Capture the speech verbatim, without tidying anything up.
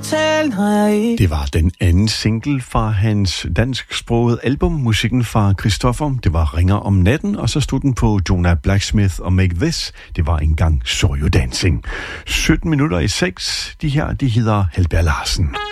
tale, når jeg ikke... Det var den anden single fra hans dansksprogede album, musikken fra Christoffer. Det var Ringer om natten, og så stod den på Jonah Blacksmith og Make This. Det var engang Saw You Dancing. sytten minutter i seks. De her, de hedder Halvbjerg Larsen.